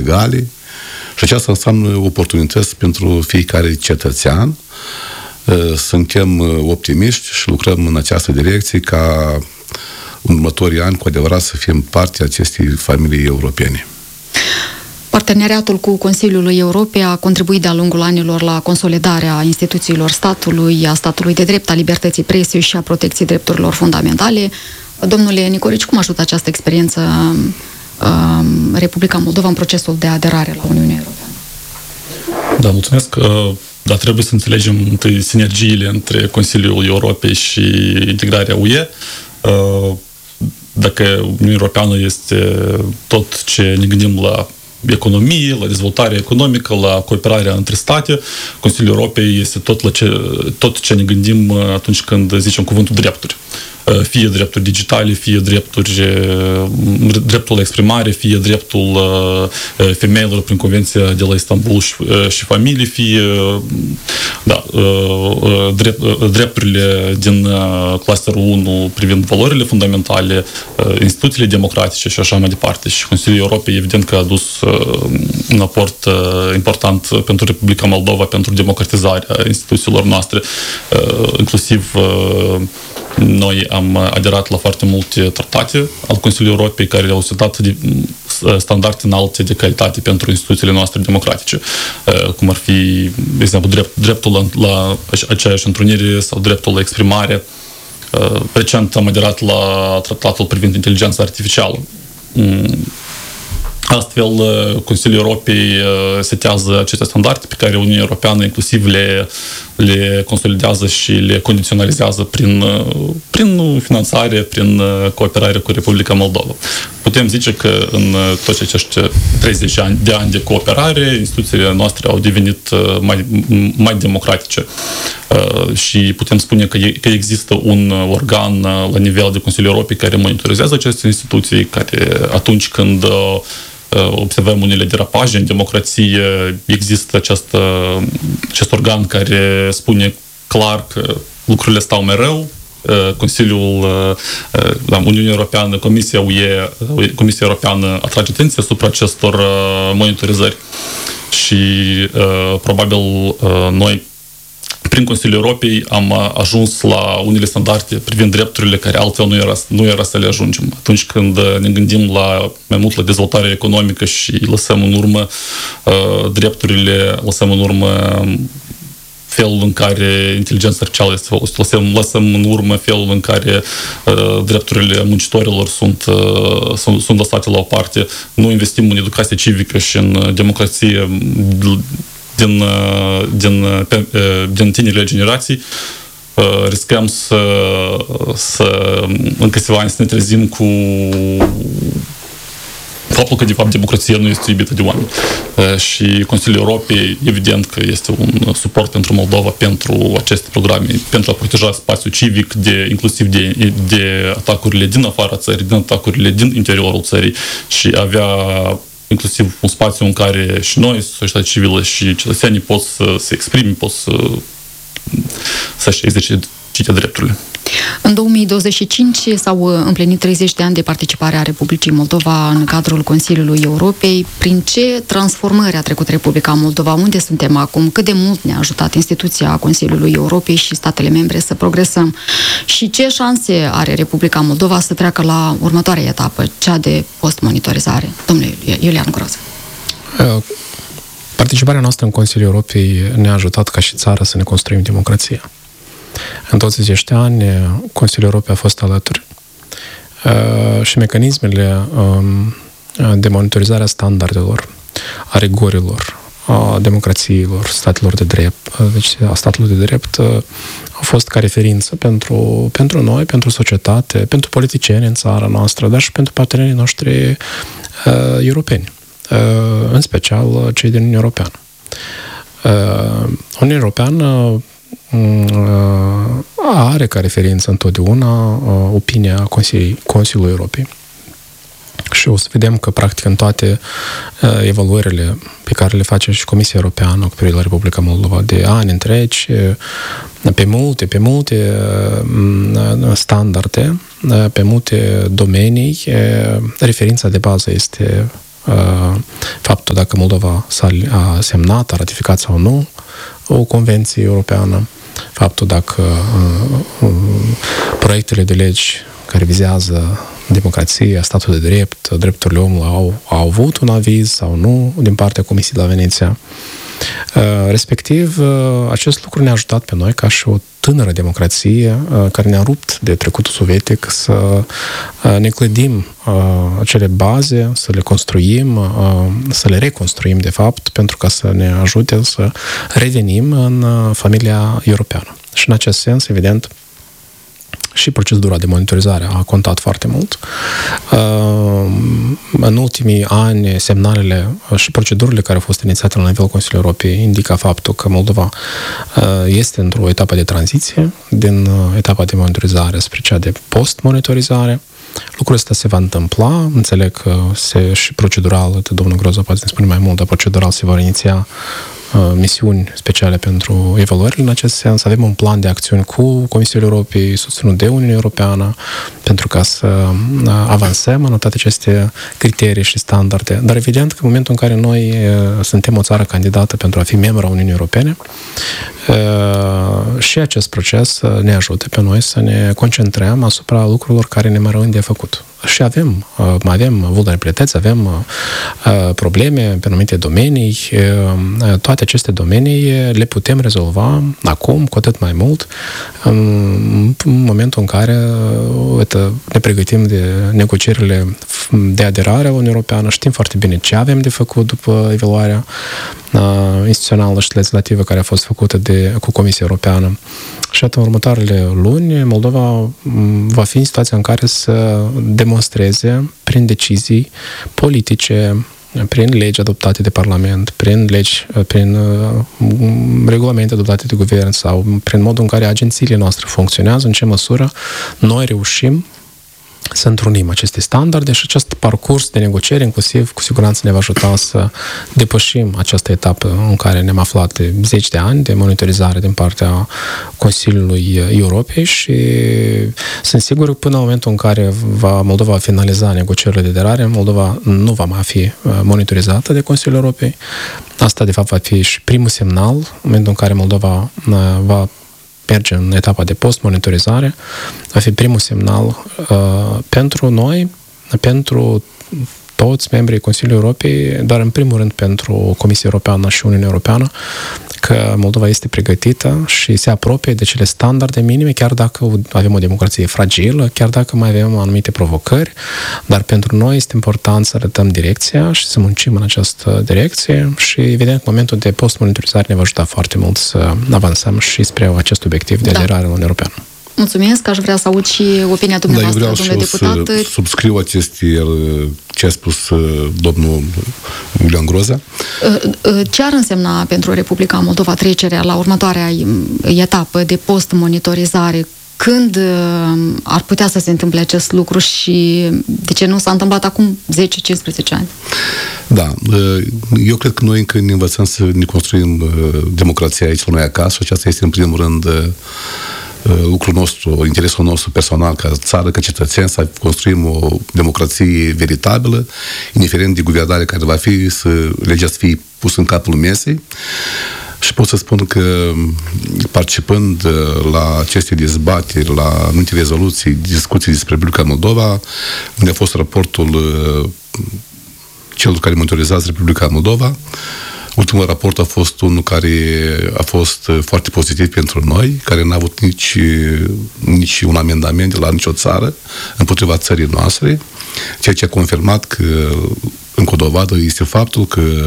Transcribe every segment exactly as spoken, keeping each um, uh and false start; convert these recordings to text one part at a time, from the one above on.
egale și aceasta înseamnă oportunități pentru fiecare cetățean. Suntem optimiști și lucrăm în această direcție ca în următorii ani cu adevărat să fim parte a acestei familii europene. Parteneriatul cu Consiliul Europei a contribuit de-a lungul anilor la consolidarea instituțiilor statului, a statului de drept, a libertății presei și a protecției drepturilor fundamentale. Domnule Nicolici, cum ajută această experiență uh, Republica Moldova în procesul de aderare la Uniunea Europeană? Da, mulțumesc. Dar trebuie să înțelegem întâi sinergiile între Consiliul Europei și integrarea U E. Dacă Uniunea Europeană este tot ce ne gândim la economie, la dezvoltare economică, la cooperarea între state, Consiliul Europei este tot, la ce, tot ce ne gândim atunci când zicem cuvântul drepturi. Fie drepturi digitale, fie drepturi, dreptul la exprimare, fie dreptul femeilor prin Convenția de la Istanbul și, și familii, fie da, drept, drepturile din clusterul unu privind valorile fundamentale, instituțiile democratice și așa mai departe. Și Consiliul Europei, evident că a adus un aport important pentru Republica Moldova, pentru democratizarea instituțiilor noastre, inclusiv noi am aderat la foarte multe tratate al Consiliului Europei care au setat standarde înalte de calitate pentru instituțiile noastre democratice, cum ar fi, de exemplu, drept, dreptul la, la aceeași întrunire sau dreptul la exprimare. Recent am aderat la tratatul privind inteligența artificială. Astfel, Consiliul Europei setează aceste standarde pe care Uniunea Europeană inclusiv le, le consolidează și le condiționalizează prin, prin finanțare, prin cooperare cu Republica Moldova. Putem zice că în toți acești treizeci de ani de cooperare, instituțiile noastre au devenit mai, mai democratice și putem spune că, că există un organ la nivel de Consiliul Europei care monitorizează aceste instituții, care atunci când observăm unele derapaje în democrație, există acest, acest organ care spune clar că lucrurile stau mereu. Consiliul da, Uniunii Europeană, Comisia U E, Comisia Europeană atrage atenție asupra acestor monitorizări și probabil noi prin Consiliul Europei am ajuns la unele standarde privind drepturile care altfel nu era, nu era să le ajungem. Atunci când ne gândim la, mai mult la dezvoltare economică și lăsăm în urmă uh, drepturile, lăsăm în urmă felul în care inteligența artificială este folosită, lăsăm, lăsăm în urmă felul în care uh, drepturile muncitorilor sunt, uh, sunt, sunt lăsate la o parte, nu investim în educație civică și în democrație din, din, din tinerile generații, riscăm să, să în câțiva ani să ne trezim cu faptul că, de fapt, democrația nu este iubită de oameni. Și Consiliul Europei, evident că este un suport pentru Moldova, pentru aceste programe, pentru a proteja spațiul civic, de, inclusiv de, de atacurile din afara țării, din atacurile din interiorul țării și avea inclusiv un spațiu în care și noi, societatea civilă și cetățenii pot să se exprime, pot să, să-și exercite drepturile. În două mii douăzeci și cinci s-au împlinit treizeci de ani de participare a Republicii Moldova în cadrul Consiliului Europei. Prin ce transformări a trecut Republica Moldova? Unde suntem acum? Cât de mult ne-a ajutat instituția Consiliului Europei și statele membre să progresăm? Și ce șanse are Republica Moldova să treacă la următoarea etapă, cea de post-monitorizare? Domnule Iulian Groza. Participarea noastră în Consiliul Europei ne-a ajutat ca și țară să ne construim democrația. În toți acești ani, Consiliul Europei a fost alături uh, și mecanismele um, de monitorizare a standardelor, a rigorilor, a democrațiilor, statelor de drept, deci a statului de drept, uh, au fost ca referință pentru, pentru noi, pentru societate, pentru politicieni în țara noastră, dar și pentru partenerii noștri uh, europeni, uh, în special cei din Uniunea Europeană. Uh, Uniunea Europeană are ca referință întotdeauna opinia Consiliului, Consiliului Europei. Și o să vedem că, practic, în toate evaluările pe care le face și Comisia Europeană cu privire la Republica Moldova de ani întregi, pe multe, pe multe standarde, pe multe domenii, referința de bază este faptul dacă Moldova a semnat, a ratificat sau nu o convenție europeană, faptul dacă proiectele de legi care vizează democrația, statul de drept, drepturile omului au, au avut un aviz sau nu din partea Comisiei de la Veneția. Respectiv, acest lucru ne-a ajutat pe noi ca și o tânără democrație care ne-a rupt de trecutul sovietic să ne clădim acele baze, să le construim, să le reconstruim de fapt, pentru ca să ne ajute să revenim în familia europeană. Și în acest sens, evident, și procedura de monitorizare a contat foarte mult. În ultimii ani, semnalele și procedurile care au fost inițiate la nivelul Consiliului Europei indică faptul că Moldova este într-o etapă de tranziție din etapa de monitorizare spre cea de post-monitorizare. Lucrul ăsta se va întâmpla, înțeleg că se, și procedural, domnul Groza poate să ne spune mai mult, dar procedural se vor iniția misiuni speciale pentru evaluările în acest sens. Avem un plan de acțiuni cu Comisia Europei, susținut de Uniunea Europeană, pentru ca să avansăm în toate aceste criterii și standarde. Dar evident că în momentul în care noi suntem o țară candidată pentru a fi membru a Uniunii Europene, și acest proces ne ajută pe noi să ne concentrăm asupra lucrurilor care ne mai rămân de făcut. Și avem, mai avem vulnerabilități, avem probleme pe anumite domenii. Toate aceste domenii le putem rezolva acum, cu atât mai mult, în momentul în care uite, ne pregătim de negocierile de aderare la Uniunea Europeană. Știm foarte bine ce avem de făcut după evaluarea instituțională și legislativă care a fost făcută de, cu Comisia Europeană. Și în următoarele luni, Moldova va fi în situația în care să demonstreze prin decizii politice, prin legi adoptate de Parlament, prin legi, prin uh, regulamente adoptate de guvern sau prin modul în care agențiile noastre funcționează, în ce măsură noi reușim să întrunim aceste standarde și acest parcurs de negociere, inclusiv, cu siguranță ne va ajuta să depășim această etapă în care ne-am aflat de zeci de ani de monitorizare din partea Consiliului Europei și sunt sigur că până în momentul în care va, Moldova va finaliza negocierile de aderare, Moldova nu va mai fi monitorizată de Consiliul Europei. Asta, de fapt, va fi și primul semnal, în momentul în care Moldova va merge în etapa de post-monitorizare, va fi primul semnal uh, pentru noi, pentru toți membrii Consiliului Europei, dar în primul rând pentru Comisia Europeană și Uniunea Europeană, că Moldova este pregătită și se apropie de cele standarde minime, chiar dacă avem o democrație fragilă, chiar dacă mai avem anumite provocări, dar pentru noi este important să arătăm direcția și să muncim în această direcție și, evident, în momentul de post-monitorizare ne va ajuta foarte mult să avansăm și spre acest obiectiv de aderare la Uniunea Europeană. Mulțumesc, aș vrea să aud și opinia dumneavoastră, da, domnule deputat. Să subscriu aceste, ce a spus domnul Iulian Groza. Ce ar însemna pentru Republica Moldova trecerea la următoarea etapă de post-monitorizare? Când ar putea să se întâmple acest lucru și de ce nu s-a întâmplat acum zece cincisprezece ani? Da, eu cred că noi încă ne învățăm să ne construim democrația aici la noi acasă. Aceasta este în primul rând lucrul nostru, interesul nostru personal ca țară, ca cetățeni, să construim o democrație veritabilă, indiferent de guvernare care va fi, să legea să fie pusă în capul mesei. Și pot să spun că participând la aceste dezbateri, la anumite rezoluții, discuții despre Republica Moldova, unde a fost raportul celor care monitorizează Republica Moldova, ultimul raport a fost unul care a fost foarte pozitiv pentru noi, care n-a avut nici, nici un amendament la nicio țară împotriva țării noastre, ceea ce a confirmat că, încă o dovadă, este faptul că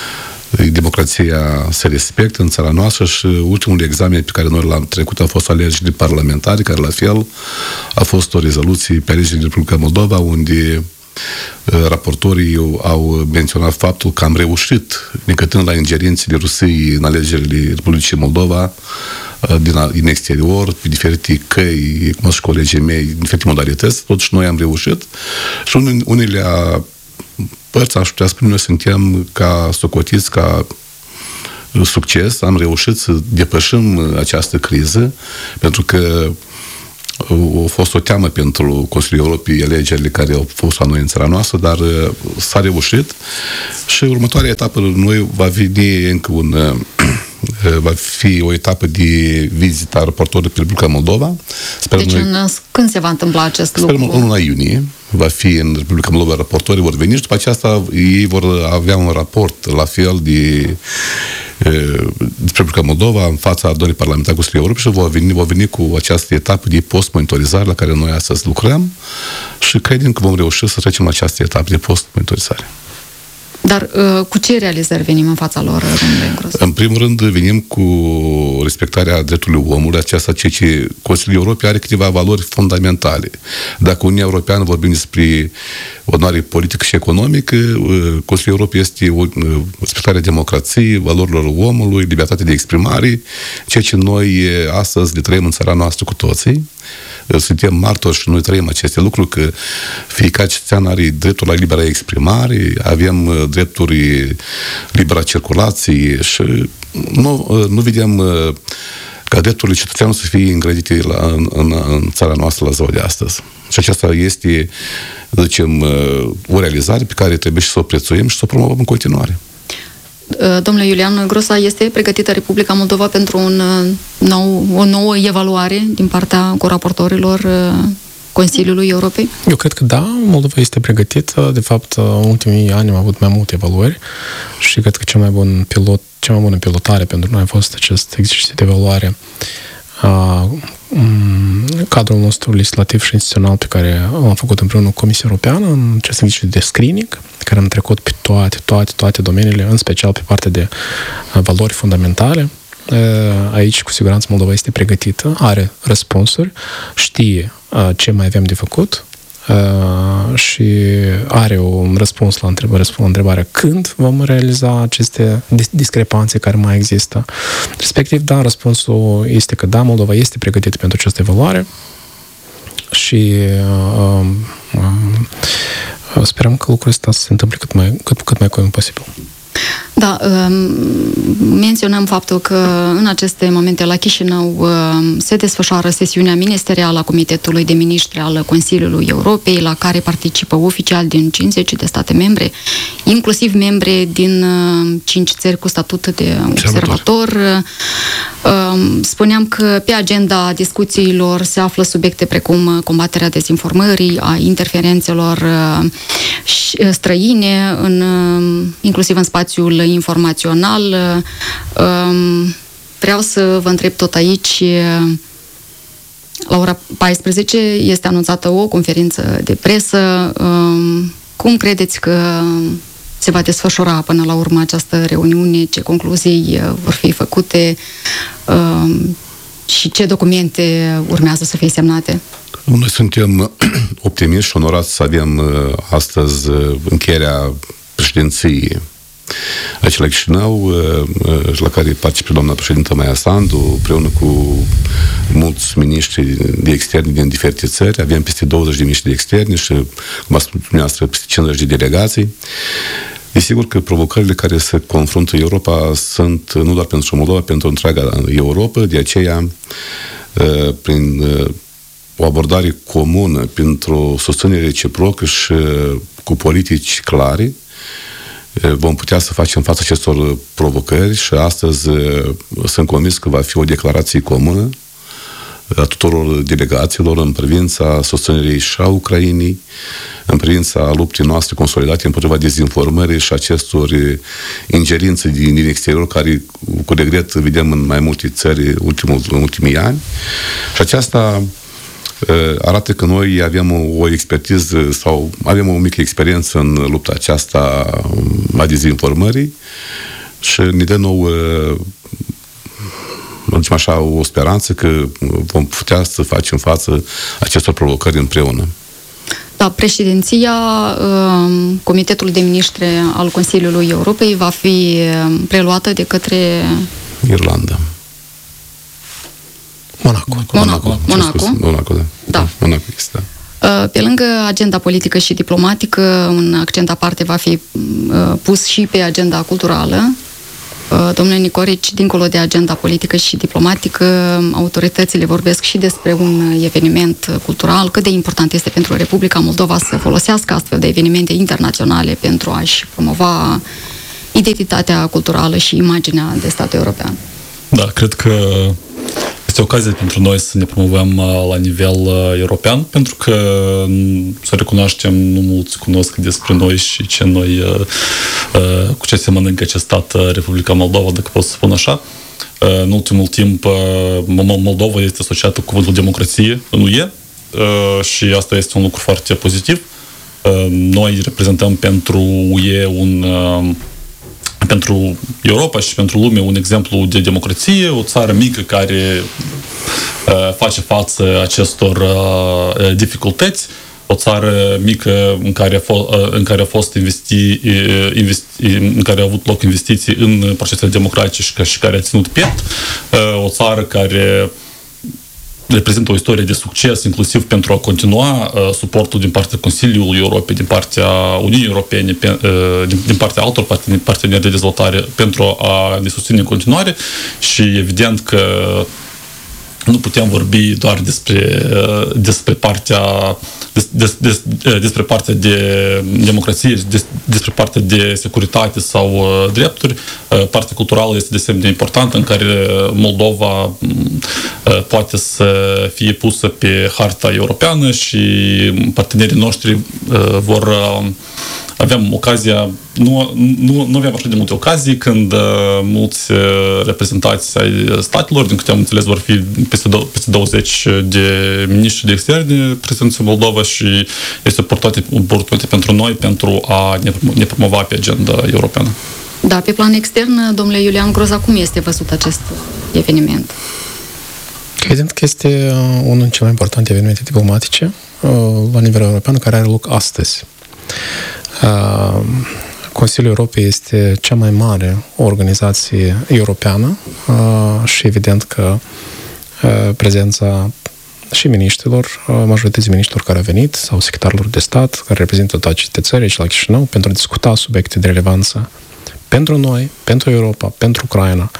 democrația se respectă în țara noastră și ultimul examen pe care noi l-am trecut a fost alegerile parlamentare, care la fel a fost o rezoluție pe alegerile din Republica Moldova, unde raportorii au menționat faptul că am reușit, necătând la ingerințele Rusiei în alegerile Republicii Moldova, din, din exterior, pe diferite căi, cum și colegii mei, din diferite modalități, totuși noi am reușit și unele părți, aș putea spune, noi suntem ca socotiți, ca succes, am reușit să depășim această criză, pentru că a fost o teamă pentru Consiliul Europei alegerile care au fost la noi în țara noastră, dar s-a reușit și următoarea etapă noi va veni încă un va fi o etapă de vizită a raportorului pe Republica Moldova. Sperăm deci noi, în, când se va întâmpla acest lucru? Sperăm în luna iunie va fi în Republica Moldova, raportorii vor veni și după aceasta ei vor avea un raport la fel de Republica Moldova în fața adunării parlamentare cu Consiliul Europei și vor veni, vor veni cu această etapă de post-monitorizare la care noi astăzi lucrăm și credem că vom reuși să trecem la această etapă de post-monitorizare. Dar cu ce realizări venim în fața lor, domnule Gros? În primul rând, venim cu respectarea drepturilor omului, aceasta ceea ce Consiliul Europei are câteva valori fundamentale. Dacă Uniunea Europeană vorbim despre onoare politică și economică, Consiliul Europei este respectarea democrației, valorilor omului, libertatea de exprimare, ceea ce noi astăzi le trăim în țara noastră cu toții. Suntem martori și noi trăim aceste lucruri, că fiecare cetățean are dreptul la libera exprimare, avem drepturi libera circulație și nu, nu vedem ca drepturile cetățeanului să fie îngrădite la, în, în, în țara noastră la ziua de astăzi. Și aceasta este, zicem, o realizare pe care trebuie și să o prețuim și să o promovăm în continuare. Domnule Iulian Grosa, este pregătită Republica Moldova pentru un nou, o nouă evaluare din partea coraportorilor Consiliului Europei? Eu cred că da, Moldova este pregătită. De fapt, în ultimii ani am avut mai multe evaluări și cred că cel mai bun pilot, cea mai bună pilotare pentru noi a fost acest exercițiu de evaluare a cadrul nostru legislativ și instituțional pe care l-am făcut împreună cu Comisia Europeană în acest exercițiu de screening, care am trecut pe toate, toate, toate domeniile, în special pe partea de valori fundamentale. Aici, cu siguranță, Moldova este pregătită, are răspunsuri, știe ce mai avem de făcut și are un răspuns la întrebare, răspuns la întrebarea când vom realiza aceste discrepanțe care mai există. Respectiv, da, răspunsul este că da, Moldova este pregătită pentru această evaluare și uh, uh, sperăm că lucrul ăsta să se întâmple cât mai, cât, cât mai curând posibil. Da, menționăm faptul că în aceste momente la Chișinău se desfășoară sesiunea ministerială a Comitetului de Miniștri al Consiliului Europei, la care participă oficiali din cincizeci de state membre, inclusiv membre din cinci țări cu statut de observator. Spuneam că pe agenda discuțiilor se află subiecte precum combaterea dezinformării, a interferențelor străine, în, inclusiv în spațiul informațional. Vreau să vă întreb tot aici, la ora paisprezece este anunțată o conferință de presă. Cum credeți că se va desfășura până la urmă această reuniune? Ce concluzii vor fi făcute și ce documente urmează să fie semnate? Noi suntem optimiști și onorați să avem astăzi încheierea președinției aici la Chișinău, la care participă doamna președintă Maia Sandu, împreună cu mulți miniștri de externi din diferite țări. Avem peste douăzeci de miniștri de externi și, cum a spus dumneavoastră, peste cincizeci de delegații. E sigur că provocările care se confruntă Europa sunt nu doar pentru Moldova, pentru întreaga Europa, de aceea, prin o abordare comună, pentru susținere reciprocă și cu politici clare, vom putea să facem față acestor provocări și astăzi sunt convins că va fi o declarație comună a tuturor delegațiilor în privința susținerii și a Ucrainei, în privința luptei noastre consolidate împotriva dezinformării și acestor ingerințe din, din exterior care, cu regret, vedem în mai multe țări ultimul, în ultimii ani. Și aceasta arată că noi avem o expertiză sau avem o mică experiență în lupta aceasta a dezinformării și ne dă nou, zicem așa, o speranță că vom putea să facem față acestor provocări împreună. Da, președinția Comitetului de Miniștri al Consiliului Europei va fi preluată de către Irlanda. Monaco. Monaco. Monaco. Monaco, da. Da. Monaco este, da. Pe lângă agenda politică și diplomatică, un accent aparte va fi pus și pe agenda culturală. Domnule Nicorici, dincolo de agenda politică și diplomatică, autoritățile vorbesc și despre un eveniment cultural. Cât de important este pentru Republica Moldova să folosească astfel de evenimente internaționale pentru a-și promova identitatea culturală și imaginea de stat european? Da, cred că este ocazie pentru noi să ne promovăm la nivel european, pentru că, să recunoaștem, nu mulți cunosc despre noi și ce noi, cu ce se mănâncă acest stat, Republica Moldova, dacă pot să spun așa. În ultimul timp, Moldova este asociată cu cuvântul democrație în U E și asta este un lucru foarte pozitiv. Noi reprezentăm pentru U E un... pentru Europa și pentru lume un exemplu de democrație, o țară mică care uh, face față acestor uh, dificultăți, o țară mică în care a fost, uh, în care a fost investi, uh, investi, în care a avut loc investiții în procesele democratice și care a ținut piept, uh, o țară care reprezintă o istorie de succes, inclusiv pentru a continua uh, suportul din partea Consiliului Europei, din partea Uniunii Europene, pe, uh, din, din partea altor parteneri de dezvoltare, pentru a ne susține în continuare și evident că nu putem vorbi doar despre, uh, despre partea des, des, des, despre partea de democrație, des, despre partea de securitate sau uh, drepturi. Uh, partea culturală este de asemenea importantă, în care Moldova uh, poate să fie pusă pe harta europeană și partenerii noștri uh, vor uh, aveam ocazia, nu, nu, nu aveam așa de multe ocazii când uh, mulți uh, reprezentanți ai statelor, din câte am înțeles, vor fi peste, peste douăzeci de miniștri de externe prezenți în Moldova și este o oportunitate pentru noi pentru a ne, ne promova pe agenda europeană. Da, pe plan extern, domnule Iulian Groza, cum este văzut acest eveniment? Evident că este unul dintre cele mai importante evenimente diplomatice la nivel european care are loc astăzi. Consiliul Europei este cea mai mare organizație europeană și evident că prezența și miniștrilor, majoritatea miniștrilor care au venit, sau secretarilor de stat, care reprezintă toate aceste țări aici la Chișinău, pentru a discuta subiecte de relevanță pentru noi, pentru Europa, pentru Ucraina,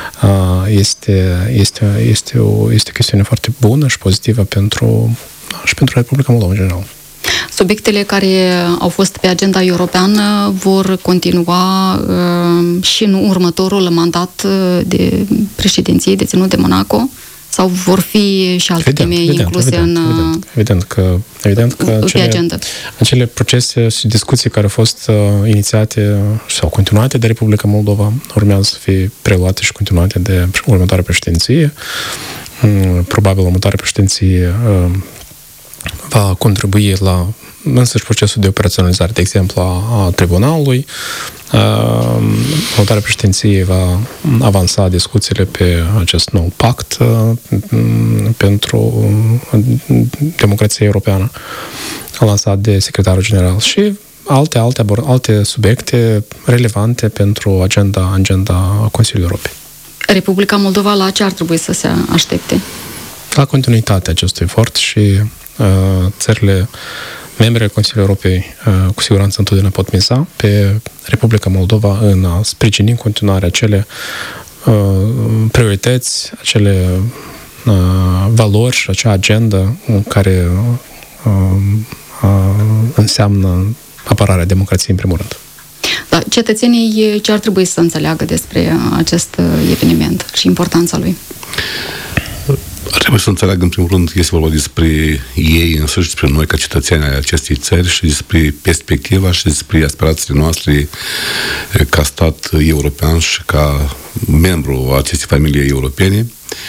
este, este, este, o, este o chestiune foarte bună și pozitivă pentru, și pentru Republica Moldova în general. Subiectele care au fost pe agenda europeană vor continua uh, și în următorul mandat de președinție deținut de Monaco? Sau vor fi și alte evident, teme evident, incluse evident, în evident, evident că, evident că acele, agenda. Acele procese și discuții care au fost uh, inițiate sau continuate de Republica Moldova urmează să fie preluate și continuate de următoarea președinție. Um, probabil următoarea președinție uh, va contribui la însăși procesul de operaționalizare, de exemplu, a, a tribunalului. Următoarea președinție va avansa discuțiile pe acest nou pact uh, pentru democrația europeană, lansat de secretarul general și alte, alte, alte subiecte relevante pentru agenda, agenda Consiliului Europei. Republica Moldova la ce ar trebui să se aștepte? La continuitatea acestui efort și uh, țările membre Consiliului Europei uh, cu siguranță întotdeauna pot miza pe Republica Moldova în a sprijini în continuare acele uh, priorități, acele uh, valori și acea agenda care uh, uh, înseamnă apărarea democrației în primul rând. Da, cetățenii ce ar trebui să înțeleagă despre acest eveniment și importanța lui? Trebuie să înțeleagă, în primul rând, este vorba despre ei însăși, despre noi ca cetățeni ai acestei țări și despre perspectiva și despre aspirațiile noastre ca stat european și ca membru a acestei familii europene.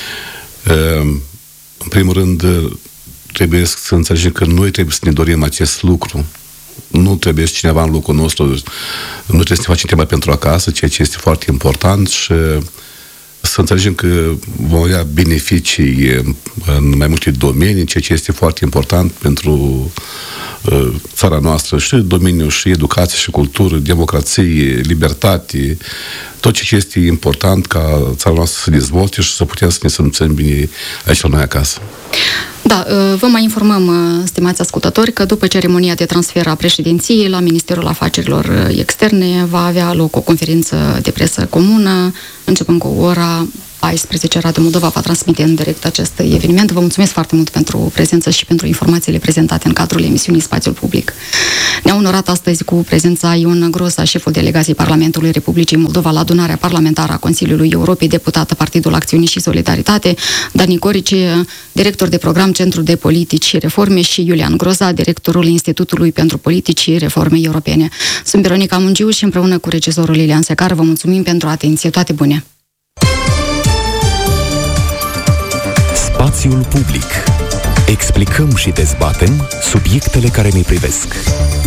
În primul rând, trebuie să înțelegem că noi trebuie să ne dorim acest lucru. Nu trebuie cineva în locul nostru, nu trebuie să ne facem tema pentru acasă, ceea ce este foarte important și să înțelegem că vom avea beneficii în mai multe domenii, ceea ce este foarte important pentru uh, țara noastră, și domeniul și educație și cultură, democrație, libertate, tot ce este important ca țara noastră să se dezvolte și să putem să ne simțim bine aici la noi acasă. Da, vă mai informăm, stimați ascultători, că după ceremonia de transfer a președinției la Ministerul Afacerilor Externe va avea loc o conferință de presă comună, începând cu ora paisprezece. Radio Moldova va transmite în direct acest eveniment. Vă mulțumesc foarte mult pentru prezență și pentru informațiile prezentate în cadrul emisiunii Spațiul Public. Ne-a onorat astăzi cu prezența Ion Groza, șeful delegației Parlamentului Republicii Moldova la adunarea parlamentară a Consiliului Europei, deputată Partidul Acțiunii și Solidaritate, Dani Corici, director de program Centru de Politici și Reforme, și Iulian Groza, directorul Institutului pentru Politici și Reforme Europene. Sunt Veronica Mungiu și împreună cu regizorul Lilian Secar vă mulțumim pentru atenție. Toate bune! Spațiul Public. Explicăm și dezbatem subiectele care ne privesc.